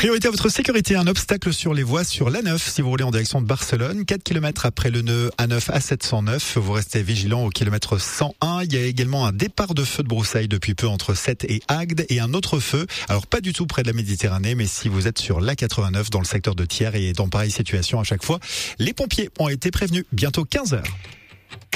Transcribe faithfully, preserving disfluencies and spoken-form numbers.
Priorité à votre sécurité, un obstacle sur les voies sur l'A neuf si vous roulez en direction de Barcelone. quatre kilomètres après le nœud A neuf A sept cent neuf, vous restez vigilant au kilomètre cent un. Il y a également un départ de feu de broussailles depuis peu entre Sète et Agde et un autre feu. Alors pas du tout près de la Méditerranée, mais si vous êtes sur l'A quatre-vingt-neuf dans le secteur de Thiers et dans pareille situation à chaque fois, les pompiers ont été prévenus. Bientôt quinze heures.